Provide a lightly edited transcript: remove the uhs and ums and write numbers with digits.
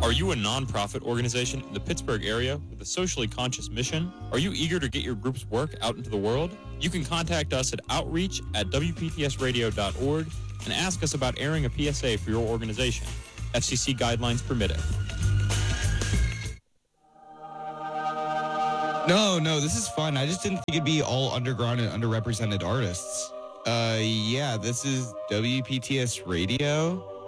Are you a nonprofit organization in the Pittsburgh area with a socially conscious mission? Are you eager to get your group's work out into the world? You can contact us at outreach@wptsradio.org and ask us about airing a PSA for your organization. FCC guidelines permitting. No, this is fun. I just didn't think it'd be all underground and underrepresented artists. Yeah, this is WPTS Radio.